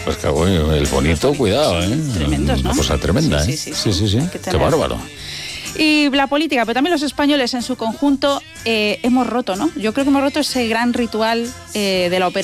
Pues que bueno, el bonito, cuidado, ¿eh? Tremendos, ¿no? Una cosa tremenda, Sí, ¿eh? sí, sí. Sí. Qué bárbaro. Y la política, pero también los españoles en su conjunto hemos roto, ¿no? Yo creo que hemos roto ese gran ritual de la operación